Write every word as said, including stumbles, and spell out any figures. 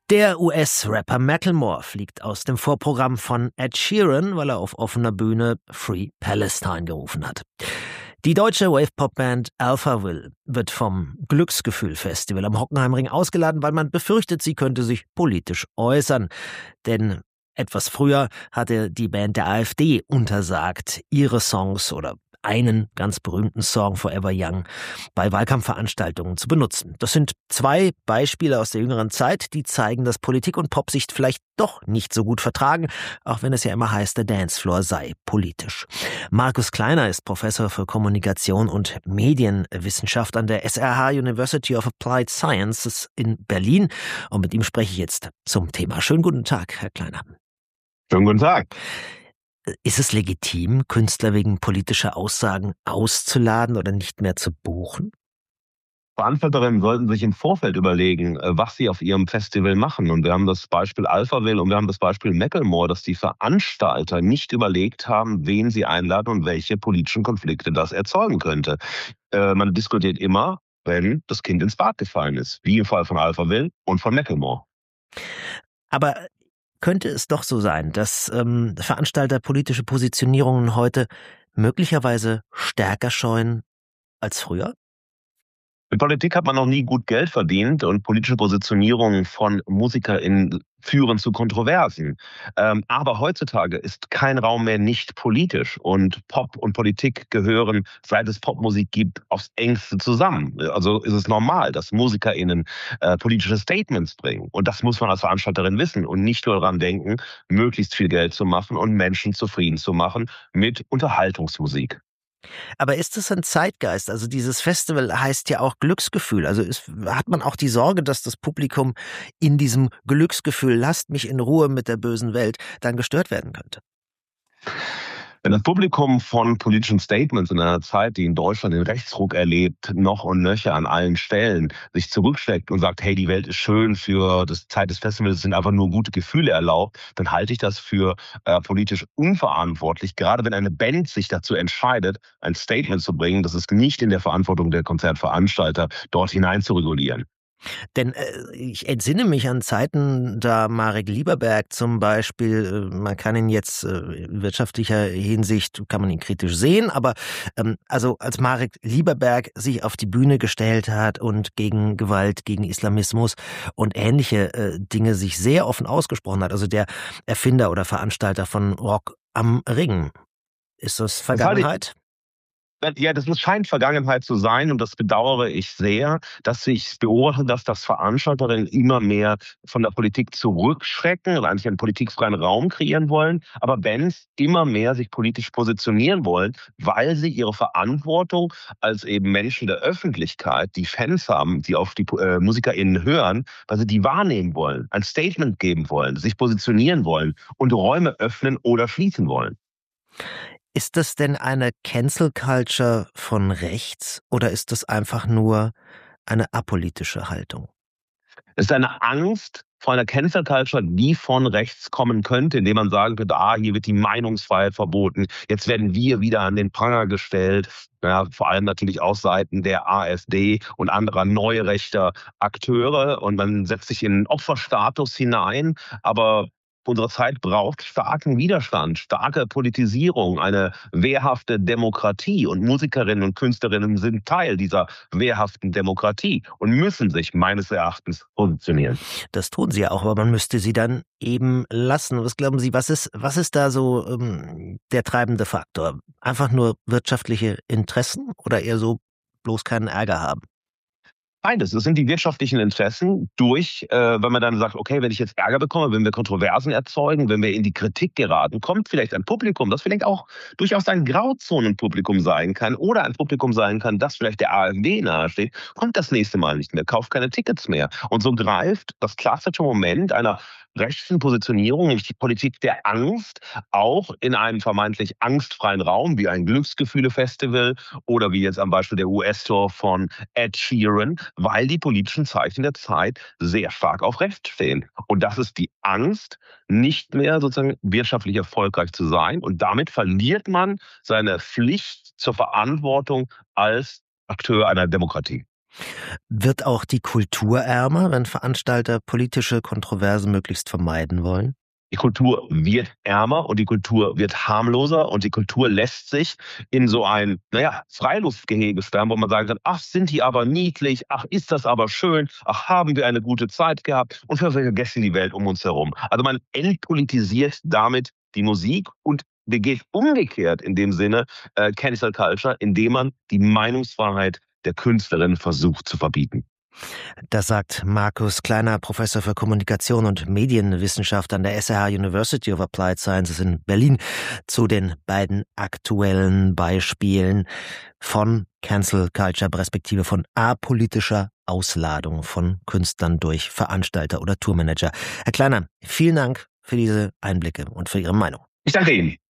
Der U S-Rapper Macklemore fliegt aus dem Vorprogramm von Ed Sheeran, weil er auf offener Bühne Free Palestine gerufen hat. Die deutsche Wave-Pop-Band Alphaville wird vom Glücksgefühl-Festival am Hockenheimring ausgeladen, weil man befürchtet, sie könnte sich politisch äußern. Denn etwas früher hatte die Band der AfD untersagt, ihre Songs oder einen ganz berühmten Song Forever Young bei Wahlkampfveranstaltungen zu benutzen. Das sind zwei Beispiele aus der jüngeren Zeit, die zeigen, dass Politik und Pop sich vielleicht doch nicht so gut vertragen, auch wenn es ja immer heißt, der Dancefloor sei politisch. Markus Kleiner ist Professor für Kommunikation und Medienwissenschaft an der S R H University of Applied Sciences in Berlin und mit ihm spreche ich jetzt zum Thema. Schönen guten Tag, Herr Kleiner. Schönen guten Tag. Ist es legitim, Künstler wegen politischer Aussagen auszuladen oder nicht mehr zu buchen? Veranstalterinnen sollten sich im Vorfeld überlegen, was sie auf ihrem Festival machen. Und wir haben das Beispiel Alphaville und wir haben das Beispiel Macklemore, dass die Veranstalter nicht überlegt haben, wen sie einladen und welche politischen Konflikte das erzeugen könnte. Äh, man diskutiert immer, wenn das Kind ins Bad gefallen ist, wie im Fall von Alphaville und von Macklemore. Aber könnte es doch so sein, dass ähm, Veranstalter politische Positionierungen heute möglicherweise stärker scheuen als früher? Mit Politik hat man noch nie gut Geld verdient und politische Positionierungen von MusikerInnen führen zu Kontroversen. Ähm, aber heutzutage ist kein Raum mehr nicht politisch und Pop und Politik gehören, seit es Popmusik gibt, aufs Engste zusammen. Also ist es normal, dass MusikerInnen äh, politische Statements bringen. Und das muss man als Veranstalterin wissen und nicht nur daran denken, möglichst viel Geld zu machen und Menschen zufrieden zu machen mit Unterhaltungsmusik. Aber ist es ein Zeitgeist? Also dieses Festival heißt ja auch Glücksgefühl. Also ist, hat man auch die Sorge, dass das Publikum in diesem Glücksgefühl, lasst mich in Ruhe mit der bösen Welt, dann gestört werden könnte? Wenn das Publikum von politischen Statements in einer Zeit, die in Deutschland den Rechtsruck erlebt, noch und nöcher an allen Stellen sich zurücksteckt und sagt, hey, die Welt ist schön, für die Zeit des Festivals sind einfach nur gute Gefühle erlaubt, dann halte ich das für äh, politisch unverantwortlich, gerade wenn eine Band sich dazu entscheidet, ein Statement zu bringen, das ist nicht in der Verantwortung der Konzertveranstalter, dort hinein zu regulieren. Denn äh, ich entsinne mich an Zeiten, da Marek Lieberberg zum Beispiel, äh, man kann ihn jetzt äh, in wirtschaftlicher Hinsicht, kann man ihn kritisch sehen, aber ähm, also als Marek Lieberberg sich auf die Bühne gestellt hat und gegen Gewalt, gegen Islamismus und ähnliche äh, Dinge sich sehr offen ausgesprochen hat, also der Erfinder oder Veranstalter von Rock am Ring. Ist das Vergangenheit? Ja, das scheint Vergangenheit zu sein und das bedauere ich sehr, dass ich beobachte, dass das Veranstalterinnen immer mehr von der Politik zurückschrecken und eigentlich einen politikfreien Raum kreieren wollen, aber Bands immer mehr sich politisch positionieren wollen, weil sie ihre Verantwortung als eben Menschen der Öffentlichkeit, die Fans haben, die auf die äh, MusikerInnen hören, weil sie die wahrnehmen wollen, ein Statement geben wollen, sich positionieren wollen und Räume öffnen oder schließen wollen. Ist das denn eine Cancel Culture von rechts oder ist das einfach nur eine apolitische Haltung? Es ist eine Angst vor einer Cancel Culture, die von rechts kommen könnte, indem man sagen könnte, ah, hier wird die Meinungsfreiheit verboten, jetzt werden wir wieder an den Pranger gestellt, ja, vor allem natürlich aus Seiten der AfD und anderer neurechter Akteure und man setzt sich in einen Opferstatus hinein, aber unsere Zeit braucht starken Widerstand, starke Politisierung, eine wehrhafte Demokratie. Und Musikerinnen und Künstlerinnen sind Teil dieser wehrhaften Demokratie und müssen sich meines Erachtens positionieren. Das tun sie ja auch, aber man müsste sie dann eben lassen. Was glauben Sie, was ist, was ist da so ähm, der treibende Faktor? Einfach nur wirtschaftliche Interessen oder eher so bloß keinen Ärger haben? Beides. Das sind die wirtschaftlichen Interessen durch, äh, wenn man dann sagt, okay, wenn ich jetzt Ärger bekomme, wenn wir Kontroversen erzeugen, wenn wir in die Kritik geraten, kommt vielleicht ein Publikum, das vielleicht auch durchaus ein Grauzonenpublikum sein kann oder ein Publikum sein kann, das vielleicht der AfD nahesteht, kommt das nächste Mal nicht mehr, kauft keine Tickets mehr. Und so greift das klassische Moment einer rechten Positionierung, nämlich die Politik der Angst, auch in einen vermeintlich angstfreien Raum, wie ein Glücksgefühle-Festival oder wie jetzt am Beispiel der U S-Tour von Ed Sheeran, weil die politischen Zeichen der Zeit sehr stark auf rechts stehen. Und das ist die Angst, nicht mehr sozusagen wirtschaftlich erfolgreich zu sein. Und damit verliert man seine Pflicht zur Verantwortung als Akteur einer Demokratie. Wird auch die Kultur ärmer, wenn Veranstalter politische Kontroversen möglichst vermeiden wollen? Die Kultur wird ärmer und die Kultur wird harmloser und die Kultur lässt sich in so ein, naja, Freiluftgehege sperren, wo man sagen kann, ach, sind die aber niedlich, ach, ist das aber schön, ach, haben wir eine gute Zeit gehabt und wir vergessen die Welt um uns herum. Also man entpolitisiert damit die Musik und begeht umgekehrt in dem Sinne äh, Cancel Culture, indem man die Meinungsfreiheit der Künstlerin versucht zu verbieten. Das sagt Markus Kleiner, Professor für Kommunikation und Medienwissenschaft an der S R H University of Applied Sciences in Berlin, zu den beiden aktuellen Beispielen von Cancel Culture, respektive von apolitischer Ausladung von Künstlern durch Veranstalter oder Tourmanager. Herr Kleiner, vielen Dank für diese Einblicke und für Ihre Meinung. Ich danke Ihnen.